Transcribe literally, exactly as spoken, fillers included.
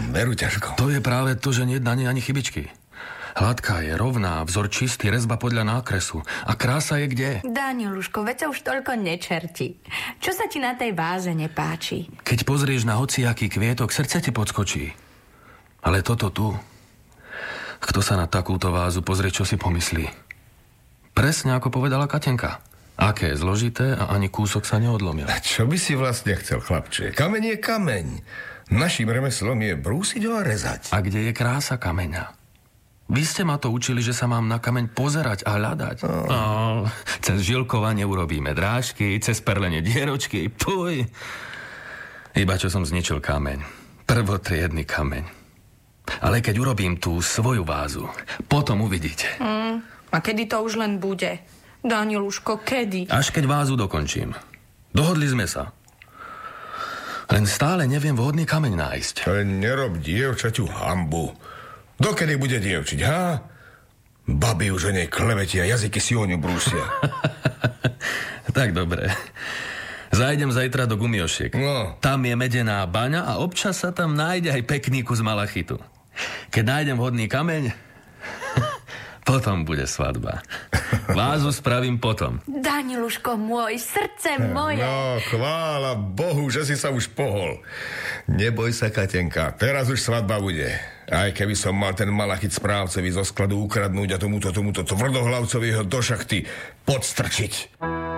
veru ťažko. To je práve to, že nie je na nej ani chybičky. Hladká je, rovná, vzor čistý, rezba podľa nákresu. A krása je kde? Danieluško, veď sa už toľko nečerti. Čo sa ti na tej váze nepáči? Keď pozrieš na hociaký kvietok, srdce ti podskočí. Ale toto tu... Kto sa na takúto vázu pozrie, čo si pomyslí? Presne ako povedala Katenka. Aké je zložité a ani kúsok sa neodlomil. A čo by si vlastne chcel, chlapče? Kameň je kameň. Naším remeslom je brúsiť ho a rezať. A kde je krása kameňa? Vy ste ma to učili, že sa mám na kameň pozerať a hľadať. Oh. Oh, cez žilkovanie urobíme drážky, cez perlenie dieročky. Puj. Iba čo som zničil kameň. Prvotriedny kameň. Ale keď urobím tú svoju vázu, potom uvidíte. Mm. A kedy to už len bude? Danieluško, kedy? Až keď vázu dokončím. Dohodli sme sa. Len stále neviem vhodný kameň nájsť. Ale nerob dievčaťu hambu. Dokedy bude dievčiť, ha? Babi už o nej klevetia, jazyky si o ňu brúsia. Tak dobre. Zajdem zajtra do Gumiošiek. No. Tam je medená baňa a občas sa tam nájde aj pekný kus malachitu. Keď nájdem vhodný kameň, potom bude svadba. Vázu spravím potom. Danieluško môj, srdce moje. No, chvála Bohu, že si sa už pohol. Neboj sa, Katenka, teraz už svadba bude. Aj keby som mal ten malachit správcovi zo skladu ukradnúť a tomuto, tomuto tvrdohlavcovi ho do šachty podstrčiť.